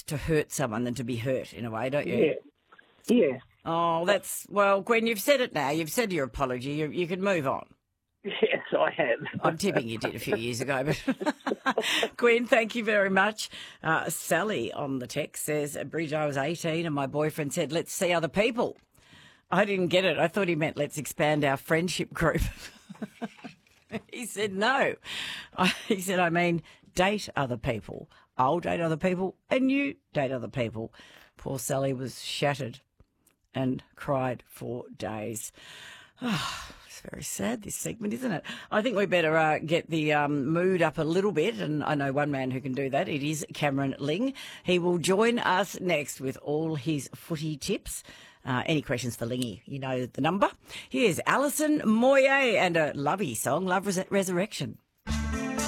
to hurt someone than to be hurt in a way, don't you? Yeah. Oh, well, Gwen, you've said it now. You've said your apology. You can move on. Yes, I have. I'm tipping you did a few years ago, but Gwen, thank you very much. Sally on the text says, Bridge, I was 18 and my boyfriend said, let's see other people. I didn't get it. I thought he meant let's expand our friendship group. He said no. He said, I mean, date other people. I'll date other people and you date other people. Poor Sally was shattered and cried for days. It's very sad, this segment, isn't it? I think we better get the mood up a little bit, and I know one man who can do that. It is Cameron Ling. He will join us next with all his footy tips. Any questions for Lingy, you know the number. Here's Alison Moyet and a lovely song, Love Resurrection.